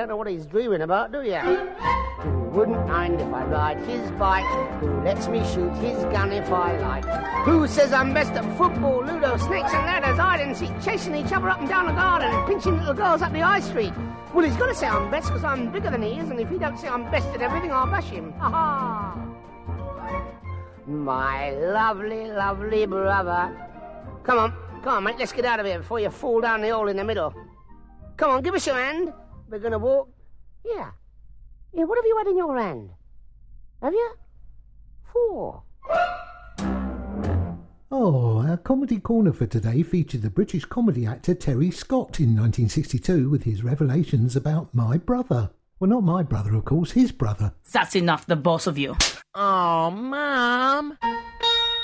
don't know what he's dreaming about, do you? Who wouldn't mind if I ride his bike? Who lets me shoot his gun if I like? Who says I'm best at football, ludo, snakes and ladders, hide and seek, chasing each other up and down the garden, pinching little girls up the high street? Well, he's got to say I'm best because I'm bigger than he is, and if he don't say I'm best at everything, I'll bash him. Ha ha! My lovely, lovely brother. Come on, mate, let's get out of here before you fall down the hole in the middle. Come on, give us your hand. We're going to walk. Yeah, what have you had in your hand? Have you? 4. Oh, our comedy corner for today featured the British comedy actor Terry Scott in 1962 with his revelations about my brother. Well, not my brother, of course, his brother. That's enough, the both of you. Oh, Mom.